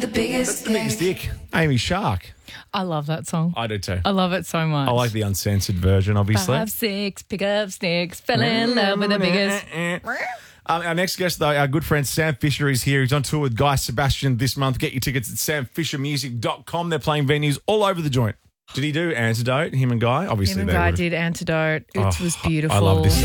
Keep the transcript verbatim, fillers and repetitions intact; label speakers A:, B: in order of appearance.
A: The biggest
B: The biggest dick. Amy Shark.
C: I love that song.
B: I do too.
C: I love it so much.
B: I like the uncensored version, obviously.
C: Five, six, pick up sticks, fell in love with the biggest.
B: Um, our next guest, though, our good friend Sam Fisher is here. He's on tour with Guy Sebastian this month. Get your tickets at sam fisher music dot com. They're playing venues all over the joint. Did he do Antidote, him and Guy? Obviously,
C: Him and
B: they
C: Guy
B: would've-
C: did Antidote. It
B: Oh,
C: was beautiful.
B: I love this